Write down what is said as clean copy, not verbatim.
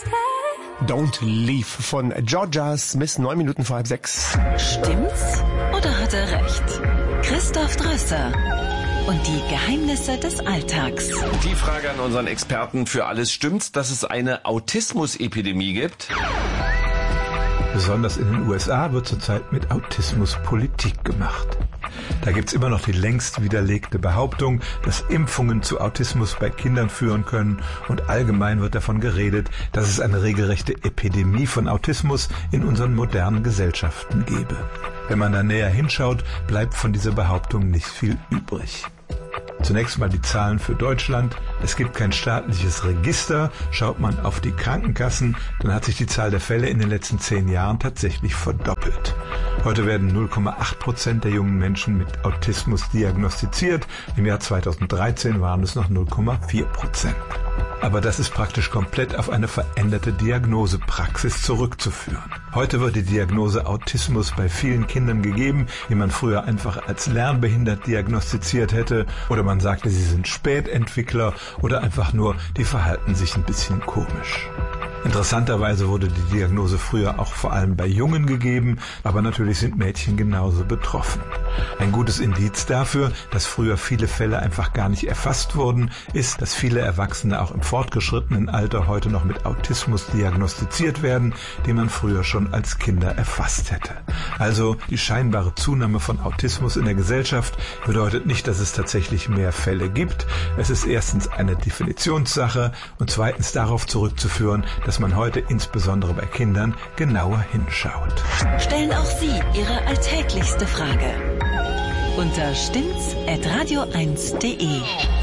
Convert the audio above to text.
Don't Leave von Georgia Smith, 9 Minuten vor 5:30. Stimmt's oder hat er recht? Christoph Drösser und die Geheimnisse des Alltags. Die Frage an unseren Experten für alles: Stimmt's, dass es eine Autismusepidemie gibt? Besonders in den USA wird zurzeit mit Autismus Politik gemacht. Da gibt's immer noch die längst widerlegte Behauptung, dass Impfungen zu Autismus bei Kindern führen können, und allgemein wird davon geredet, dass es eine regelrechte Epidemie von Autismus in unseren modernen Gesellschaften gebe. Wenn man da näher hinschaut, bleibt von dieser Behauptung nicht viel übrig. Zunächst mal die Zahlen für Deutschland. Es gibt kein staatliches Register. Schaut man auf die Krankenkassen, dann hat sich die Zahl der Fälle in den letzten 10 Jahren tatsächlich verdoppelt. Heute werden 0,8% der jungen Menschen mit Autismus diagnostiziert. Im Jahr 2013 waren es noch 0,4%. Aber das ist praktisch komplett auf eine veränderte Diagnosepraxis zurückzuführen. Heute wird die Diagnose Autismus bei vielen Kindern gegeben, die man früher einfach als lernbehindert diagnostiziert hätte, oder man sagte, sie sind Spätentwickler, oder einfach nur, die verhalten sich ein bisschen komisch. Interessanterweise wurde die Diagnose früher auch vor allem bei Jungen gegeben, aber natürlich sind Mädchen genauso betroffen. Ein gutes Indiz dafür, dass früher viele Fälle einfach gar nicht erfasst wurden, ist, dass viele Erwachsene auch im fortgeschrittenen Alter heute noch mit Autismus diagnostiziert werden, den man früher schon als Kinder erfasst hätte. Also die scheinbare Zunahme von Autismus in der Gesellschaft bedeutet nicht, dass es tatsächlich mehr Fälle gibt. Es ist erstens eine Definitionssache und zweitens darauf zurückzuführen, dass man heute insbesondere bei Kindern genauer hinschaut. Stellen auch Sie Ihre alltäglichste Frage unter stimmt's@radio1.de.